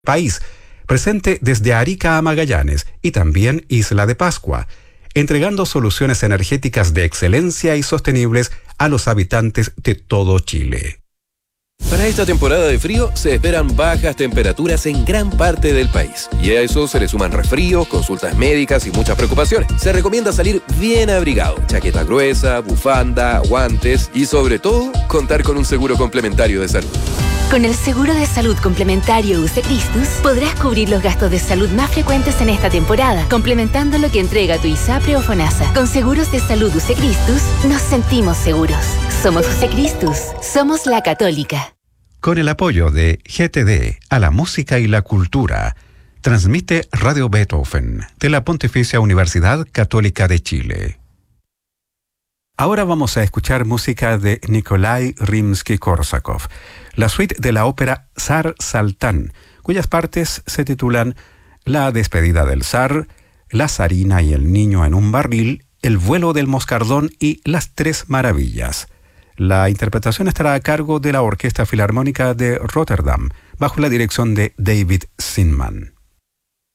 país, presente desde Arica a Magallanes y también Isla de Pascua, entregando soluciones energéticas de excelencia y sostenibles a los habitantes de todo Chile. Para esta temporada de frío se esperan bajas temperaturas en gran parte del país. Y a eso se le suman resfríos, consultas médicas y muchas preocupaciones. Se recomienda salir bien abrigado, chaqueta gruesa, bufanda, guantes y sobre todo contar con un seguro complementario de salud. Con el seguro de salud complementario UC Christus podrás cubrir los gastos de salud más frecuentes en esta temporada, complementando lo que entrega tu ISAPRE o FONASA. Con seguros de salud UC Christus nos sentimos seguros. Somos UC Christus, somos la Católica. Con el apoyo de GTD a la música y la cultura, transmite Radio Beethoven de la Pontificia Universidad Católica de Chile. Ahora vamos a escuchar música de Nikolai Rimsky-Korsakov, la suite de la ópera Zar Saltán, cuyas partes se titulan La despedida del zar, La zarina y el niño en un barril, El vuelo del moscardón y Las tres maravillas. La interpretación estará a cargo de la Orquesta Filarmónica de Rotterdam, bajo la dirección de David Zinman.